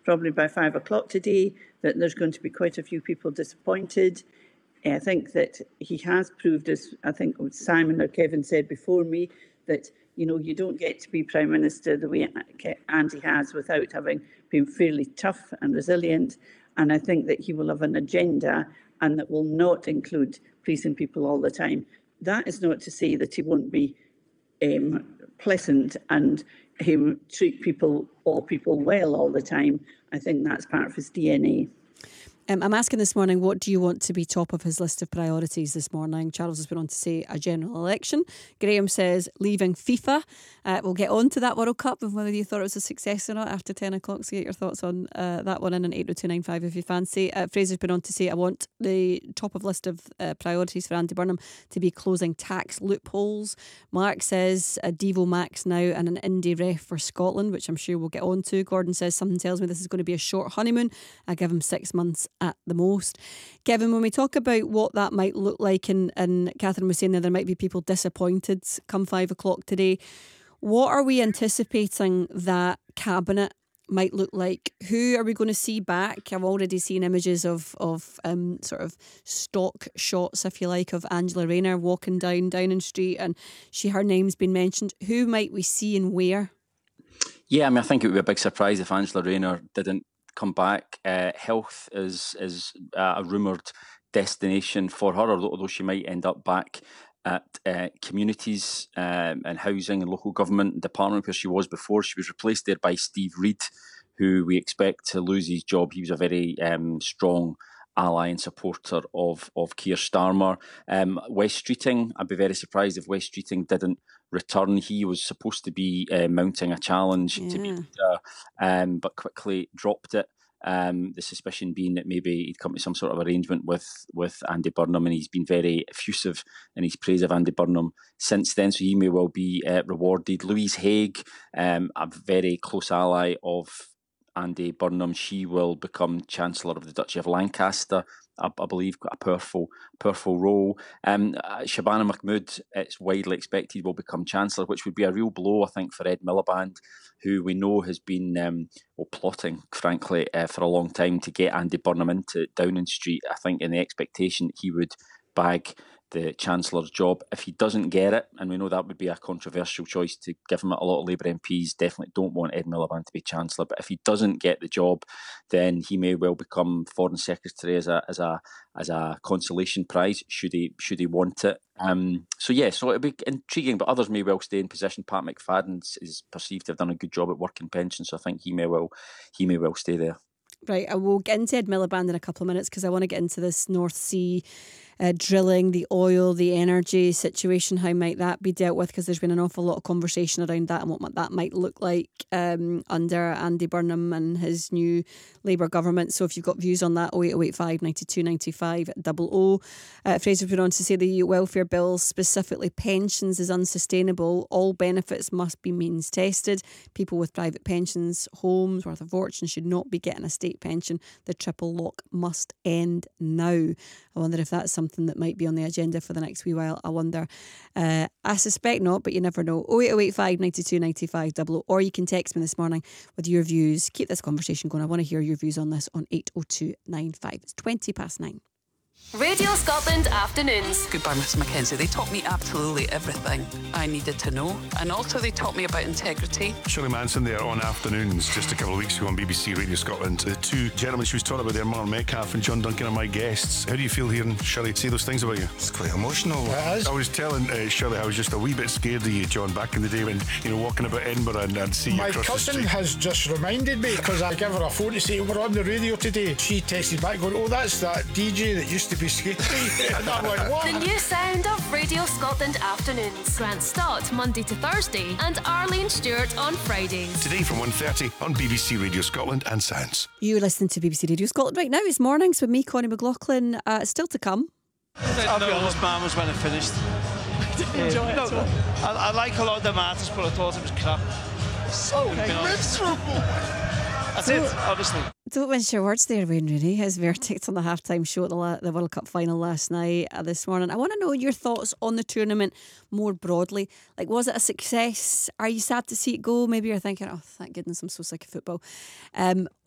probably by 5 o'clock today, that there's going to be quite a few people disappointed. I think that he has proved, as I think Simon or Kevin said before me, that you don't get to be Prime Minister the way Andy has without having been fairly tough and resilient. And I think that he will have an agenda and that will not include pleasing people all the time. That is not to say that he won't be pleasant and him treat all people well all the time. I think that's part of his DNA. I'm asking this morning, what do you want to be top of his list of priorities this morning? Charles has been on to say a general election. Graham says leaving FIFA. We'll get on to that World Cup and whether you thought it was a success or not after 10 o'clock. So get your thoughts on that one in an 80295 if you fancy. Fraser's been on to say, I want the top of list of priorities for Andy Burnham to be closing tax loopholes. Mark says a Devo Max now and an indie ref for Scotland, which I'm sure we'll get on to. Gordon says something tells me this is going to be a short honeymoon. I give him 6 months at the most. Kevin, when we talk about what that might look like, and Catherine was saying there might be people disappointed come 5 o'clock today, what are we anticipating that cabinet might look like? Who are we going to see back? I've already seen images of sort of stock shots, if you like, of Angela Rayner walking down Downing Street, and her name's been mentioned. Who might we see and where? Yeah, I think it would be a big surprise if Angela Rayner didn't come back. Health is a rumoured destination for her, although she might end up back at communities and housing and local government department where she was before. She was replaced there by Steve Reid, who we expect to lose his job. He was a very strong ally and supporter of Keir Starmer. Wes Streeting, I'd be very surprised if Wes Streeting didn't return. He was supposed to be mounting a challenge to be leader, but quickly dropped it. The suspicion being that maybe he'd come to some sort of arrangement with Andy Burnham, and he's been very effusive in his praise of Andy Burnham since then, so he may well be rewarded. Louise Haigh, a very close ally of Andy Burnham, she will become Chancellor of the Duchy of Lancaster. I believe got a powerful role. Shabana Mahmood, it's widely expected, will become Chancellor, which would be a real blow, I think, for Ed Miliband, who we know has been plotting, frankly, for a long time to get Andy Burnham into Downing Street. I think in the expectation that he would bag the Chancellor's job. If he doesn't get it, and we know that would be a controversial choice to give him, a lot of Labour MPs definitely don't want Ed Miliband to be Chancellor, but if he doesn't get the job, then he may well become Foreign Secretary as a consolation prize, should he want it. So it'll be intriguing, but others may well stay in position. Pat McFadden is perceived to have done a good job at working pensions, so I think he may well stay there. Right, I will get into Ed Miliband in a couple of minutes because I want to get into this North Sea drilling, the oil, the energy situation. How might that be dealt with? Because there's been an awful lot of conversation around that and what that might look like under Andy Burnham and his new Labour government. So if you've got views on that, 08085 92 95 00. Fraser put on to say the welfare bill, specifically pensions, is unsustainable. All benefits must be means tested. People with private pensions, homes worth a fortune, should not be getting a state pension. The triple lock must end now. I wonder if that's something that might be on the agenda for the next wee while. I wonder. I suspect not, but you never know. 08085 92 95 00. Or you can text me this morning with your views. Keep this conversation going. I want to hear your views on this on 80295. It's 9:20. Radio Scotland Afternoons. Goodbye, Mrs Mackenzie. They taught me absolutely everything I needed to know, and also they taught me about integrity. Shirley Manson there on Afternoons just a couple of weeks ago on BBC Radio Scotland. The two gentlemen she was talking about there, Mark Metcalf and John Duncan, are my guests. How do you feel hearing Shirley say those things about you? It's quite emotional. It is. I was telling Shirley I was just a wee bit scared of you, John, back in the day when walking about Edinburgh and see you across the street. My cousin has just reminded me, because I gave her a phone to say we're on the radio today. She texted back going, that's that DJ that used to be skating. And I went, what? The new sound of Radio Scotland Afternoons. Grant Stott Monday to Thursday and Arlene Stewart on Fridays. Today from 1:30 on BBC Radio Scotland and Sounds. You're listening to BBC Radio Scotland right now. It's mornings with me, Connie McLaughlin. Still to come. I'll be honest, man, was when it finished. I didn't enjoy it at all. I like a lot of the matters, but I thought it was crap. So miserable. That's it, honestly. Don't mince your words there, Wayne Rooney. His verdict on the halftime show at the World Cup final last night, this morning. I want to know your thoughts on the tournament more broadly. Like, was it a success? Are you sad to see it go? Maybe you're thinking, oh, thank goodness, I'm so sick of football.